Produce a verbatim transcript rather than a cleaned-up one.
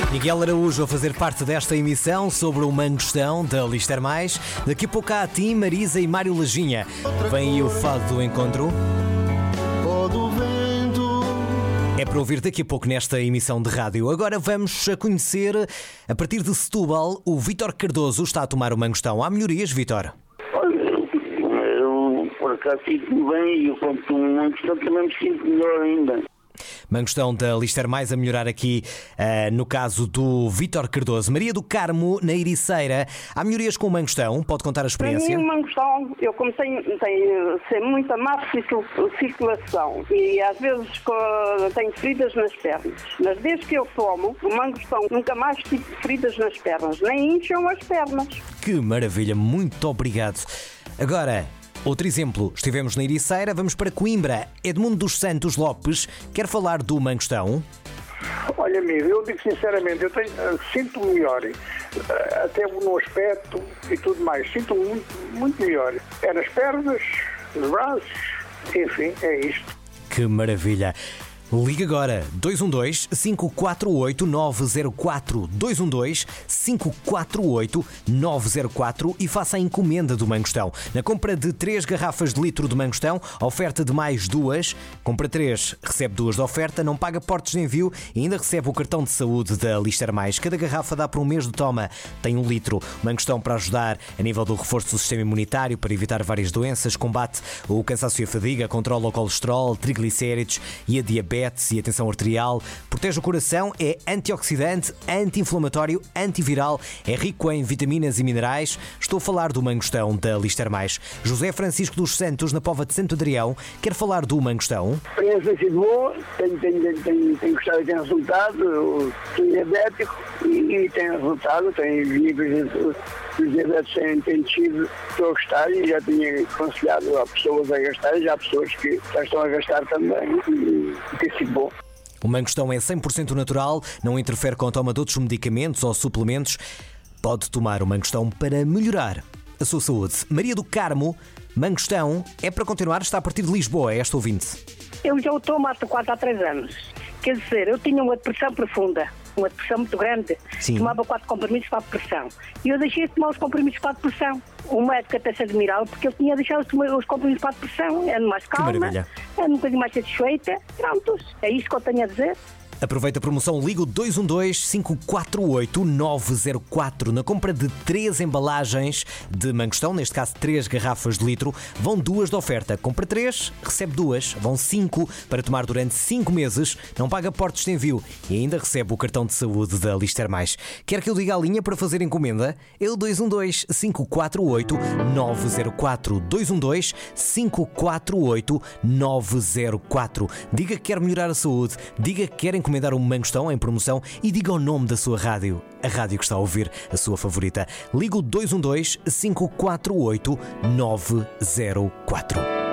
Miguel Araújo a fazer parte desta emissão sobre o Mangostão da Lister Mais. Daqui a pouco há a ti, Marisa e Mário Lajinha. Vem aí o fado do encontro. É para ouvir daqui a pouco nesta emissão de rádio. Agora vamos a conhecer, a partir de Setúbal, o Vítor Cardoso está a tomar o Mangostão. Há melhorias, Vítor? Olha, eu por acaso sinto-me bem e eu quando tomo um Mangostão também me sinto melhor ainda. Mangostão da Lister Mais a melhorar aqui uh, no caso do Vítor Cardoso. Maria do Carmo, na Ericeira. Há melhorias com o Mangostão? Pode contar a experiência? Para mim, o Mangostão, eu como tenho, tenho ser muita má circulação e às vezes tenho feridas nas pernas, mas desde que eu tomo o Mangostão nunca mais tive feridas nas pernas, nem incham as pernas. Que maravilha, muito obrigado. Agora, outro exemplo, estivemos na Ericeira, vamos para Coimbra. Edmundo dos Santos Lopes quer falar do Mangostão. Olha, amigo, eu digo sinceramente, eu tenho, sinto melhor, até no aspecto e tudo mais, sinto muito, muito melhor. É nas pernas, nos braços, enfim, é isto. Que maravilha! Liga agora, dois um dois, cinco quatro oito, nove zero quatro, dois um dois, cinco quatro oito, nove zero quatro e faça a encomenda do Mangostão. Na compra de três garrafas de litro de Mangostão, oferta de mais duas, compra três, recebe duas de oferta, não paga portos de envio e ainda recebe o cartão de saúde da Lister Mais. Cada garrafa dá para um mês de toma, tem um litro. Mangostão para ajudar a nível do reforço do sistema imunitário, para evitar várias doenças, combate o cansaço e a fadiga, controla o colesterol, triglicéridos e a diabetes e a tensão arterial, protege o coração, é antioxidante, anti-inflamatório, antiviral, é rico em vitaminas e minerais. Estou a falar do Mangostão da Lister Mais. José Francisco dos Santos, na Póvoa de Santo Adrião, quer falar do Mangostão. A experiência tem sido boa, tenho, tenho, tenho, tenho, tenho gostado e tem resultado, eu sou diabético e, e tem resultado, tem níveis de diabetes têm, têm descido, estou a gostar e já tinha aconselhado a pessoas a gastar, já há pessoas que já estão a gastar também e tem sido bom. O Mangostão é cem por cento natural, não interfere com a toma de outros medicamentos ou suplementos. Pode tomar o Mangostão para melhorar a sua saúde. Maria do Carmo, Mangostão é para continuar, está a partir de Lisboa, é esta ouvinte. Eu já o tomo há quatro a três anos. Quer dizer, eu tinha uma depressão profunda, uma depressão muito grande. Sim. Tomava quatro comprimidos para a depressão. E eu deixei de tomar os comprimidos para a depressão. O médico até se admirava porque eu tinha deixado de tomar os comprimidos para a depressão. Ando mais calma, ando um bocadinho mais satisfeita. Prontos, é isto que eu tenho a dizer. Aproveita a promoção, liga o dois um dois, cinco quatro oito, nove zero quatro. Na compra de três embalagens de Mangostão, neste caso três garrafas de litro, vão duas de oferta. Compra três, recebe duas, vão cinco para tomar durante cinco meses, não paga portos de envio e ainda recebe o cartão de saúde da Lister Mais. Quer que eu diga a linha para fazer encomenda? É o dois um dois, cinco quatro oito, nove zero quatro. dois um dois, cinco quatro oito, nove zero quatro. Diga que quer melhorar a saúde, diga que quer encomendar um Mangostão em promoção e diga o nome da sua rádio, a rádio que está a ouvir, a sua favorita. Liga o dois um dois, cinco quatro oito, nove zero quatro.